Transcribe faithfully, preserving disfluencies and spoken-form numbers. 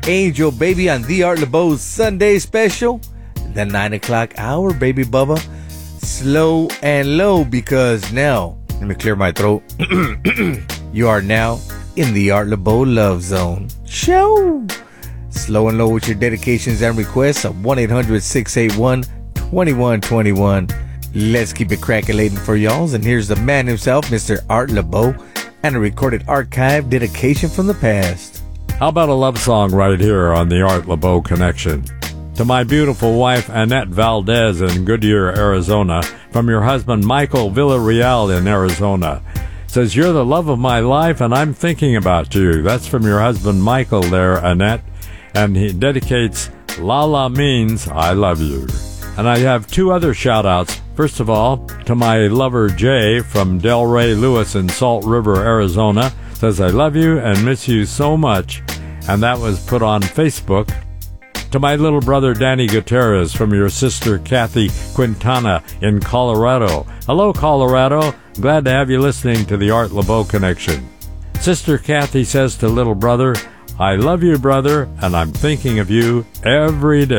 Angel Baby on The Art LeBeau's Sunday special. The nine o'clock hour, baby Bubba. Slow and low, because now, let me clear my throat. You are now in the Art LeBeau Love Zone. Show! Slow and low with your dedications and requests at one eight hundred, six eight one, two one two one. Let's keep it crackulating for y'alls. And here's the man himself, Mister Art LeBeau, and a recorded archive dedication from the past. How about a love song right here on the Art LeBeau Connection? To my beautiful wife, Annette Valdez in Goodyear, Arizona, from your husband, Michael Villarreal in Arizona. Says, you're the love of my life, and I'm thinking about you. That's from your husband, Michael there, Annette. And he dedicates, Lala means I love you. And I have two other shout-outs. First of all, to my lover, Jay, from Delray Lewis in Salt River, Arizona. Says, I love you and miss you so much. And that was put on Facebook. To my little brother, Danny Gutierrez, from your sister, Kathy Quintana in Colorado. Hello, Colorado. Glad to have you listening to the Art LeBeau Connection. Sister Kathy says to little brother, I love you, brother, and I'm thinking of you every day.